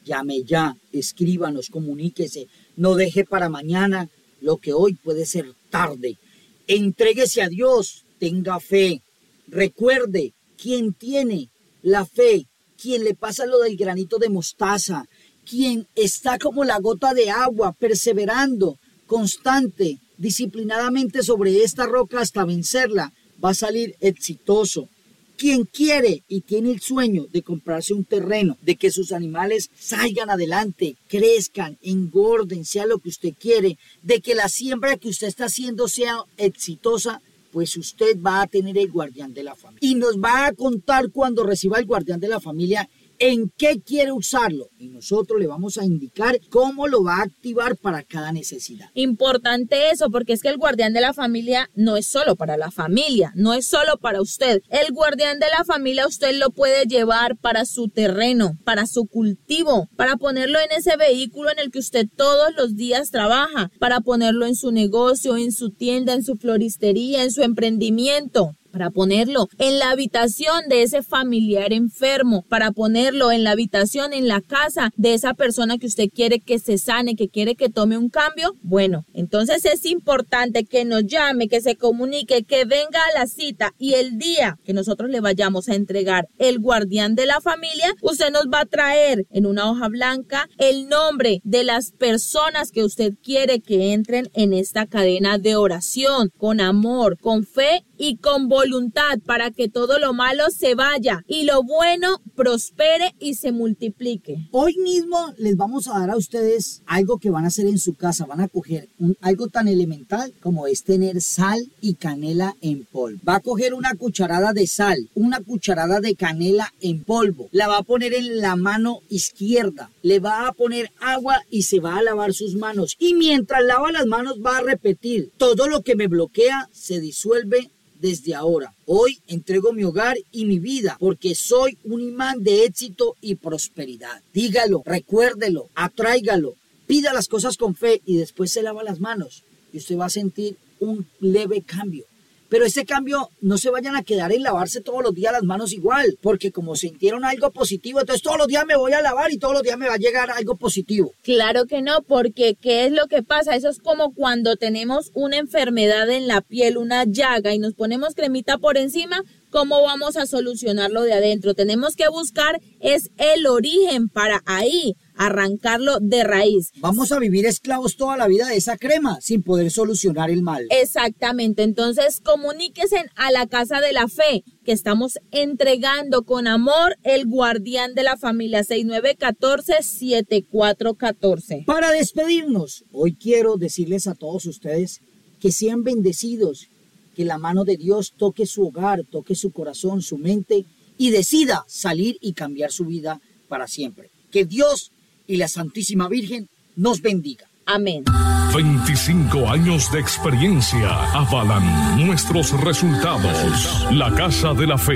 Llame ya, escríbanos, comuníquese. No deje para mañana lo que hoy puede ser tarde. Entréguese a Dios, tenga fe. Recuerde, quien tiene la fe, quien le pasa lo del granito de mostaza, quien está como la gota de agua, perseverando, constante, disciplinadamente sobre esta roca hasta vencerla, va a salir exitoso. Quien quiere y tiene el sueño de comprarse un terreno, de que sus animales salgan adelante, crezcan, engorden, sea lo que usted quiere, de que la siembra que usted está haciendo sea exitosa, pues usted va a tener el guardián de la familia. Y nos va a contar cuando reciba el guardián de la familia en qué quiere usarlo. Y nosotros le vamos a indicar cómo lo va a activar para cada necesidad. Importante eso, porque es que el guardián de la familia no es solo para la familia, no es solo para usted. El guardián de la familia usted lo puede llevar para su terreno, para su cultivo, para ponerlo en ese vehículo en el que usted todos los días trabaja, para ponerlo en su negocio, en su tienda, en su floristería, en su emprendimiento, para ponerlo en la habitación de ese familiar enfermo, para ponerlo en la habitación, en la casa de esa persona que usted quiere que se sane, que quiere que tome un cambio. Bueno, entonces es importante que nos llame, que se comunique, que venga a la cita, y el día que nosotros le vayamos a entregar el guardián de la familia, usted nos va a traer en una hoja blanca el nombre de las personas que usted quiere que entren en esta cadena de oración, con amor, con fe y con voluntad, para que todo lo malo se vaya y lo bueno prospere y se multiplique. Hoy mismo les vamos a dar a ustedes algo que van a hacer en su casa. Van a coger algo tan elemental como es tener sal y canela en polvo. Va a coger una cucharada de sal, una cucharada de canela en polvo. La va a poner en la mano izquierda. Le va a poner agua y se va a lavar sus manos. Y mientras lava las manos va a repetir: todo lo que me bloquea se disuelve desde ahora. Hoy entrego mi hogar y mi vida porque soy un imán de éxito y prosperidad. Dígalo, recuérdelo, atráigalo, pida las cosas con fe y después se lava las manos y usted va a sentir un leve cambio. Pero ese cambio, no se vayan a quedar en lavarse todos los días las manos igual, porque como sintieron algo positivo, entonces todos los días me voy a lavar y todos los días me va a llegar algo positivo. Claro que no, porque ¿qué es lo que pasa? Eso es como cuando tenemos una enfermedad en la piel, una llaga, y nos ponemos cremita por encima. ¿Cómo vamos a solucionarlo de adentro? Tenemos que buscar es el origen para ahí arrancarlo de raíz. Vamos a vivir esclavos toda la vida de esa crema sin poder solucionar el mal. Exactamente. Entonces comuníquense a la Casa de la Fe, que estamos entregando con amor el guardián de la familia, 6914-7414. Para despedirnos, hoy quiero decirles a todos ustedes que sean bendecidos, que la mano de Dios toque su hogar, toque su corazón, su mente y decida salir y cambiar su vida para siempre. Que Dios y la Santísima Virgen nos bendiga. Amén. 25 años de experiencia avalan nuestros resultados. La Casa de la Fe,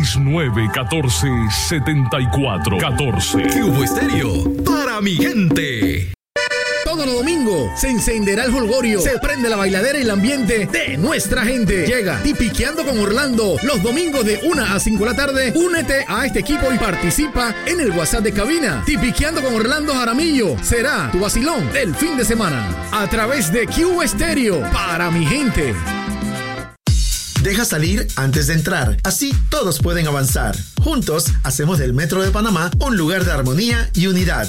6914-7414. Cubo Estéreo, para mi gente. Todos los domingos se encenderá el jolgorio, se prende la bailadera y el ambiente de nuestra gente. Llega Tipiqueando con Orlando los domingos de 1 a 5 de la tarde. Únete a este equipo y participa en el WhatsApp de cabina. Tipiqueando con Orlando Jaramillo será tu vacilón del fin de semana a través de Cubo Estéreo, para mi gente. Deja salir antes de entrar, así todos pueden avanzar. Juntos hacemos del Metro de Panamá un lugar de armonía y unidad.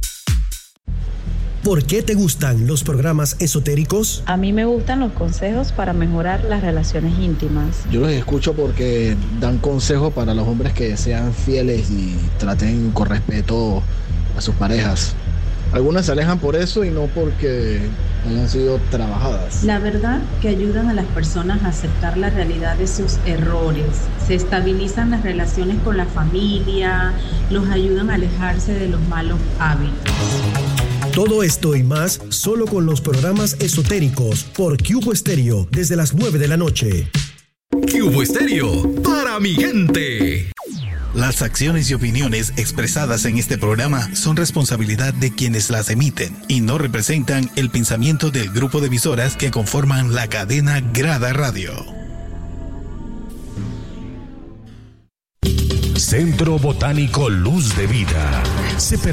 ¿Por qué te gustan los programas esotéricos? A mí me gustan los consejos para mejorar las relaciones íntimas. Yo los escucho porque dan consejos para los hombres que sean fieles y traten con respeto a sus parejas. Algunas se alejan por eso y no porque hayan sido trabajadas. La verdad que ayudan a las personas a aceptar la realidad de sus errores. Se estabilizan las relaciones con la familia, los ayudan a alejarse de los malos hábitos. Todo esto y más solo con los programas esotéricos por Cubo Estéreo desde las 9 de la noche. Cubo Estéreo, para mi gente. Las acciones y opiniones expresadas en este programa son responsabilidad de quienes las emiten y no representan el pensamiento del grupo de emisoras que conforman la cadena Grada Radio. Centro Botánico Luz de Vida.